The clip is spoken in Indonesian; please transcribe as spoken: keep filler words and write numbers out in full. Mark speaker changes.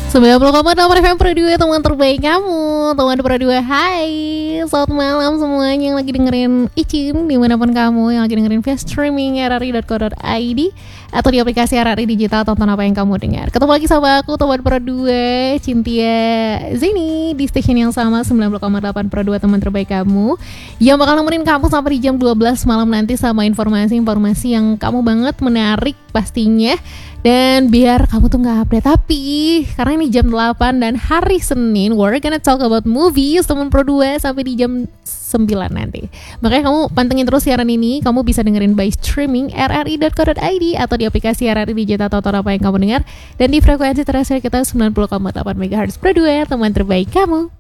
Speaker 1: sembilan puluh koma delapan F M Pro dua, teman terbaik kamu. Teman Pro dua, hai. Selamat malam semuanya yang lagi dengerin Icin dimanapun kamu, yang lagi dengerin via streaming r r i dot co dot i d atau di aplikasi R R I Digital. Tonton apa yang kamu dengar. Ketemu lagi sama aku, Teman Pro dua, Cynthia Zini, di station yang sama sembilan puluh koma delapan Pro dua, teman terbaik kamu, yang bakal nemenin kamu sampai di jam dua belas malam nanti sama informasi-informasi yang kamu banget menarik pastinya. Dan biar kamu tuh gak update, tapi karena ini jam delapan dan hari Senin, we're gonna talk about movies, teman Pro dua, sampai di jam sembilan nanti. Makanya kamu pantengin terus siaran ini. Kamu bisa dengerin by streaming r r i dot co dot i d atau di aplikasi R R I Digital. Tonton apa yang kamu dengar. Dan di frekuensi terrestrial kita sembilan puluh koma delapan megahertz Pro dua, teman terbaik kamu.